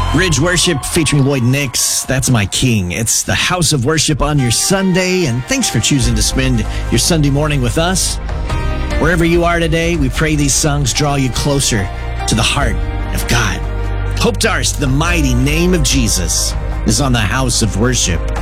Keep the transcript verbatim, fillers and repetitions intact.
Ridge Worship featuring Lloyd Nix. That's my king. It's the house of worship on your Sunday, and thanks for choosing to spend your Sunday morning with us. Wherever you are today, we pray these songs draw you closer to the heart of God. Hope Darst, the mighty name of Jesus, is on the house of worship.